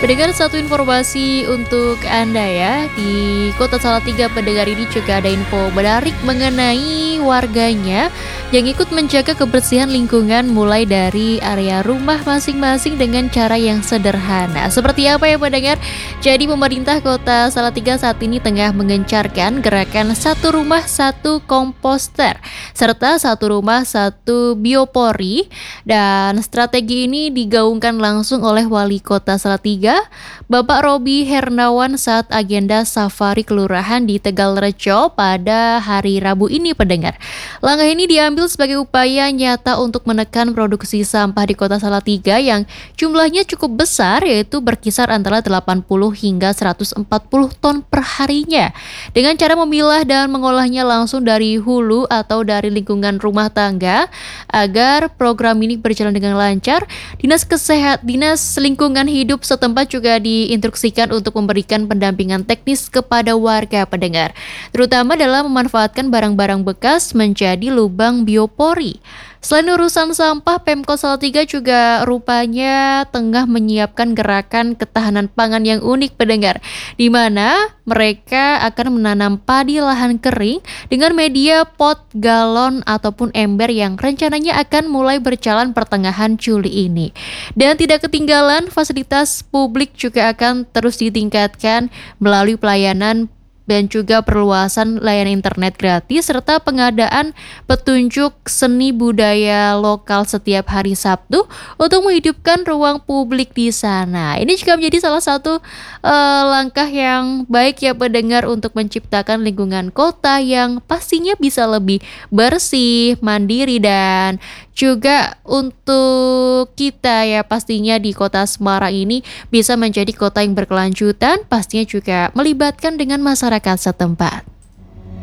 Pendengar, satu informasi untuk Anda ya. Di Kota Salatiga pendengar ini juga ada info menarik mengenai warganya yang ikut menjaga kebersihan lingkungan mulai dari area rumah masing-masing dengan cara yang sederhana. Seperti apa ya pendengar? Jadi pemerintah Kota Salatiga saat ini tengah mengencarkan gerakan satu rumah satu komposter serta satu rumah satu biopori, dan strategi ini digaungkan langsung oleh Wali Kota Salatiga, Bapak Robi Hernawan saat agenda safari kelurahan di Tegalrejo pada hari Rabu ini pendengar. Langkah ini diambil sebagai upaya nyata untuk menekan produksi sampah di Kota Salatiga yang jumlahnya cukup besar, yaitu berkisar antara 80 hingga 140 ton per harinya. Dengan cara memilah dan mengolahnya langsung dari hulu atau dari lingkungan rumah tangga. Agar program ini berjalan dengan lancar, Dinas Lingkungan Hidup setempat juga diinstruksikan untuk memberikan pendampingan teknis kepada warga pendengar, terutama dalam memanfaatkan barang-barang bekas menjadi lubang biopori. Selain urusan sampah, Pemkot Salatiga juga rupanya tengah menyiapkan gerakan ketahanan pangan yang unik pendengar, di mana mereka akan menanam padi lahan kering dengan media pot, galon, ataupun ember yang rencananya akan mulai berjalan pertengahan Juli ini. Dan tidak ketinggalan, fasilitas publik juga akan terus ditingkatkan melalui pelayanan dan juga perluasan layanan internet gratis serta pengadaan petunjuk seni budaya lokal setiap hari Sabtu untuk menghidupkan ruang publik di sana. Ini juga menjadi salah satu langkah yang baik ya pendengar untuk menciptakan lingkungan kota yang pastinya bisa lebih bersih, mandiri, dan juga untuk kita ya pastinya di Kota Semarang ini bisa menjadi kota yang berkelanjutan, pastinya juga melibatkan dengan masyarakat setempat.